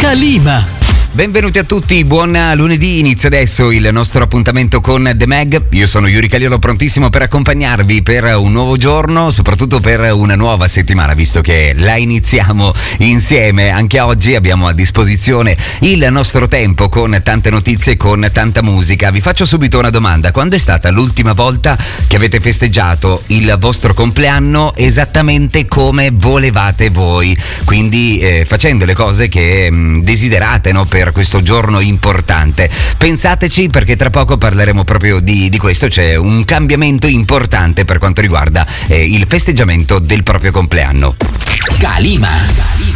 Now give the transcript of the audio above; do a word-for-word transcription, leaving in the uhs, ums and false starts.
Calima. Benvenuti a tutti, buon lunedì, inizia adesso il nostro appuntamento con The Mag. Io sono Yuri Caliolo, prontissimo per accompagnarvi per un nuovo giorno, soprattutto per una nuova settimana, visto che la iniziamo insieme. Anche oggi abbiamo a disposizione il nostro tempo con tante notizie, con tanta musica. Vi faccio subito una domanda: quando è stata l'ultima volta che avete festeggiato il vostro compleanno esattamente come volevate voi? Quindi eh, facendo le cose che mh, desiderate, no, per questo giorno importante. Pensateci, perché tra poco parleremo proprio di, di questo. C'è un cambiamento importante per quanto riguarda eh, il festeggiamento del proprio compleanno. Calima.